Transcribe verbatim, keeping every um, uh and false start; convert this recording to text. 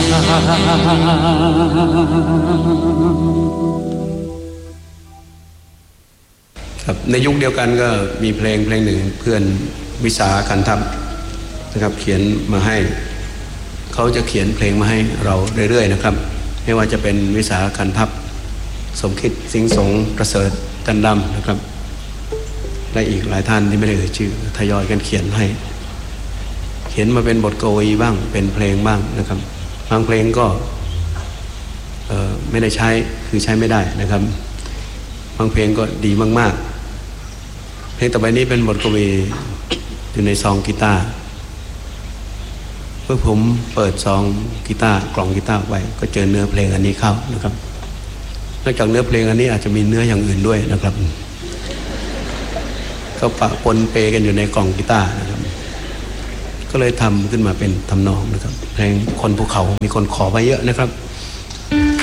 ครับในยุคเดียวกันก็มีเพลงเพลงหนึ่งเพื่อนวิสาขันทัพนะครับเขียนมาให้เขาจะเขียนเพลงมาให้เราเรื่อยๆนะครับไม่ว่าจะเป็นวิสาขันทัพสมคิดสิงห์สงประเสริฐจันดำนะครับและอีกหลายท่านที่ไม่ได้เอ่ยชื่อทยอยกันเขียนให้เขียนมาเป็นบทกวีบ้างเป็นเพลงบ้างนะครับบางเพลงก็เอ่อไม่ได้ใช้คือใช้ไม่ได้นะครับบางเพลงก็ดีมากๆเพลงต่อไปนี้เป็นบทกวีอยู่ในซองกีตาร์เมื่อผมเปิดซองกีตาร์กล่องกีตาร์ไว้ก็เจอเนื้อเพลงอันนี้เข้านะครับนอกจากเนื้อเพลงอันนี้อาจจะมีเนื้ออย่างอื่นด้วยนะครับก็ปะปนเปกันอยู่ในกล่องกีตาร์นะครับก็เลยทำขึ้นมาเป็นทำนองนะครับเพลงคนภูเขามีคนขอไปเยอะนะครับ